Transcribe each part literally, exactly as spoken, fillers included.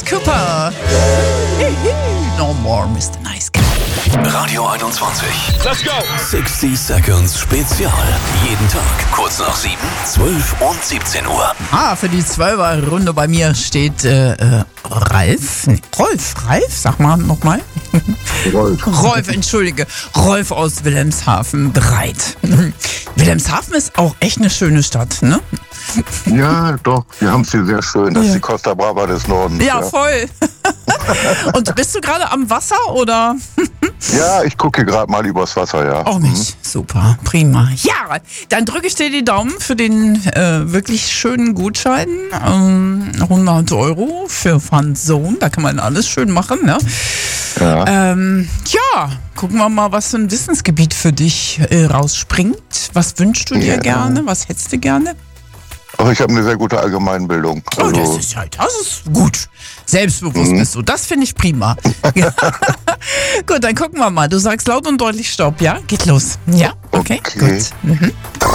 Cooper. No more, Mister Nice Guy. Radio einundzwanzig. Let's go. sixty Seconds Spezial. Jeden Tag kurz nach sieben, zwölf und siebzehn Uhr. Ah, für die Zwölfer-Runde bei mir steht äh, äh, Ralf. Nee, Rolf, Ralf, sag mal nochmal. Rolf. Rolf, entschuldige. Rolf aus Wilhelmshaven bereit. Wilhelmshaven ist auch echt eine schöne Stadt, ne? Ja, doch, wir haben es hier sehr schön. Das Ja. ist die Costa Brava des Nordens. Ja, voll. Und bist du gerade am Wasser oder? Ja, ich gucke gerade mal übers Wasser, ja. Oh Mensch, super, prima. Ja, dann drücke ich dir die Daumen für den äh, wirklich schönen Gutschein. Ähm, hundert Euro für Fun Zone, da kann man alles schön machen, ne? Ja. Ähm, ja, gucken wir mal, was für ein Wissensgebiet für dich äh, rausspringt. Was wünschst du dir Ja. gerne? Was hättest du gerne? Aber ich habe eine sehr gute Allgemeinbildung. Oh, das Also, ist halt, das ist gut. Selbstbewusst Mhm. bist du, das finde ich prima. Ja. Gut, dann gucken wir mal. Du sagst laut und deutlich Stopp, ja? Geht los. Ja, okay, Okay. gut. Mhm.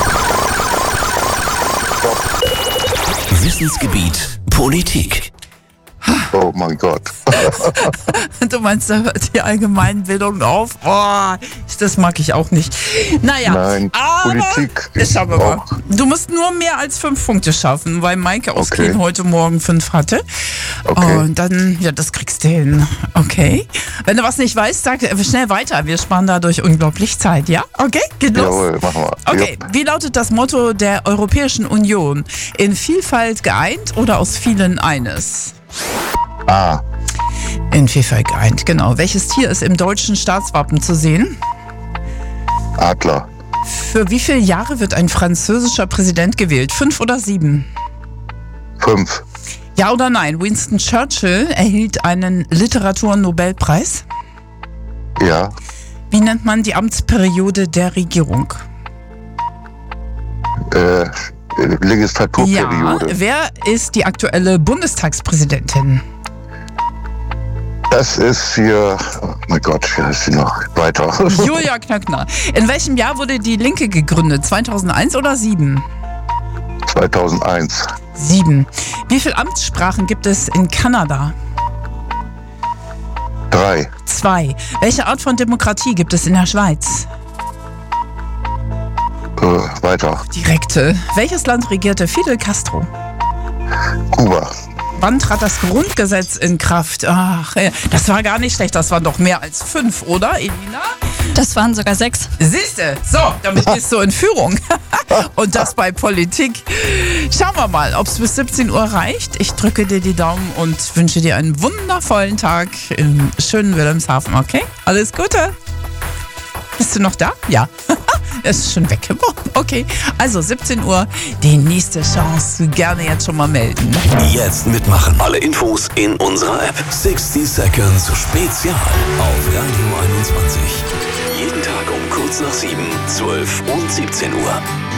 Wissensgebiet Politik. oh mein Gott. Du meinst, da hört die Allgemeinbildung auf? Oh, das mag ich auch nicht. Naja, Nein, aber Politik ist schauen wir mal. auch- Du musst nur mehr als fünf Punkte schaffen, weil Maike aus Okay. Kiel heute Morgen fünf hatte. Okay. Und dann, ja, das kriegst du hin. Okay. Wenn du was nicht weißt, sag schnell weiter. Wir sparen dadurch unglaublich Zeit, ja? Okay, geht los. Jawohl, machen wir. Okay, Ja. wie lautet das Motto der Europäischen Union? In Vielfalt geeint oder aus vielen eines? Ah, In Vielfalt geeint, genau. Welches Tier ist im deutschen Staatswappen zu sehen? Adler. Für wie viele Jahre wird ein französischer Präsident gewählt? Fünf oder sieben? Fünf. Ja oder nein? Winston Churchill erhielt einen Literaturnobelpreis. Ja. Wie nennt man die Amtsperiode der Regierung? Äh, Legislaturperiode. Ja, wer ist die aktuelle Bundestagspräsidentin? Das ist hier, oh mein Gott, wie heißt sie noch? Weiter. Julia Knöckner. In welchem Jahr wurde die Linke gegründet? zweitausendeins oder sieben? zweitausendeins. Sieben. Wie viele Amtssprachen gibt es in Kanada? Drei. Zwei. Welche Art von Demokratie gibt es in der Schweiz? Äh, weiter. Direkte. Welches Land regierte Fidel Castro? Kuba. Wann trat das Grundgesetz in Kraft? Ach, ja, das war gar nicht schlecht. Das waren doch mehr als fünf, oder, Elina? Das waren sogar sechs. Siehste, so, damit bist du in Führung. Und das bei Politik. Schauen wir mal, ob es bis siebzehn Uhr reicht. Ich drücke dir die Daumen und wünsche dir einen wundervollen Tag im schönen Wilhelmshaven, okay? Alles Gute. Bist du noch da? Ja. Er ist schon weg. Okay, also siebzehn Uhr, die nächste Chance. Gerne jetzt schon mal melden. Jetzt mitmachen. Alle Infos in unserer App. sixty Seconds Spezial auf Radio einundzwanzig. Jeden Tag um kurz nach sieben, zwölf und siebzehn Uhr.